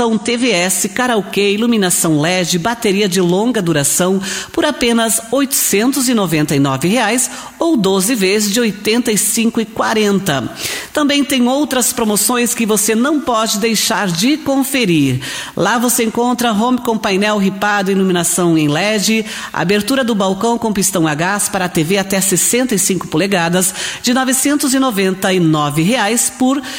TVS, karaokê, iluminação LED, bateria de longa duração por apenas R$ 899 ou 12 vezes de R$ 85,40. Também tem outras promoções que você não pode deixar de conferir. Lá você encontra home com painel ripado, iluminação em LED, abertura do balcão com pistão a gás para a TV até 65 polegadas de R$ 999 por R$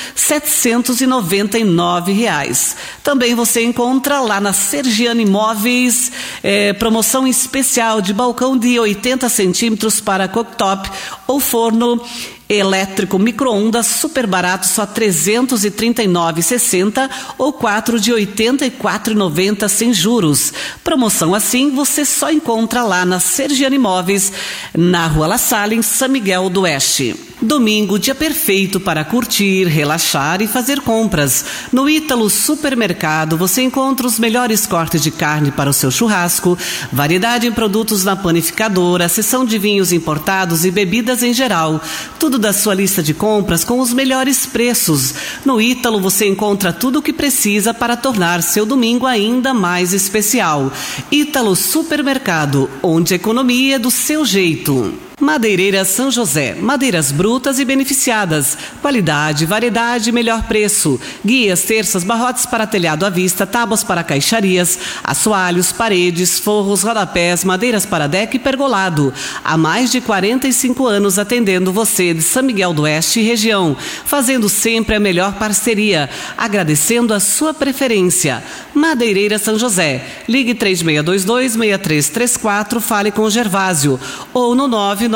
799. Também você encontra lá na Sergiane Móveis promoção especial de balcão de 80 centímetros para cooktop ou forno elétrico micro-ondas super barato, só R$ 339,60 ou 4 de R$ 84,90 sem juros. Promoção assim você só encontra lá na Sergiane Móveis, na Rua La Salle, em São Miguel do Oeste. Domingo, dia perfeito para curtir, relaxar e fazer compras. No Ítalo Supermercado você encontra os melhores cortes de carne para o seu churrasco, variedade em produtos na panificadora, seção de vinhos importados e bebidas em geral. Tudo da sua lista de compras com os melhores preços. No Ítalo você encontra tudo o que precisa para tornar seu domingo ainda mais especial. Ítalo Supermercado, onde a economia é do seu jeito. Madeireiras São José, madeiras brutas e beneficiadas, qualidade, variedade e melhor preço, guias, terças, barrotes para telhado à vista, tábuas para caixarias, assoalhos, paredes, forros, rodapés, madeiras para deck e pergolado. Há mais de 45 anos atendendo você de São Miguel do Oeste e região, fazendo sempre a melhor parceria, agradecendo a sua preferência. Madeireira São José, ligue 3622-6334, fale com o Gervásio, ou no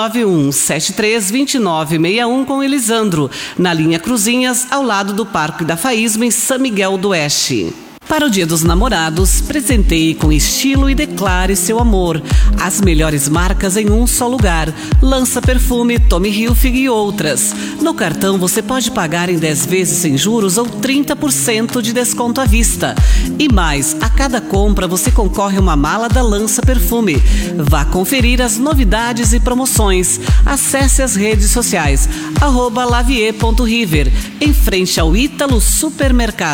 991-732961 com Elisandro, na linha Cruzinhas, ao lado do Parque da Faísma, em São Miguel do Oeste. Para o Dia dos Namorados, presenteie com estilo e declare seu amor. As melhores marcas em um só lugar. Lança Perfume, Tommy Hilfiger e outras. No cartão você pode pagar em 10 vezes sem juros ou 30% de desconto à vista. E mais, a cada compra você concorre a uma mala da Lança Perfume. Vá conferir as novidades e promoções. Acesse as redes sociais @lavier.river, em frente ao Ítalo Supermercado.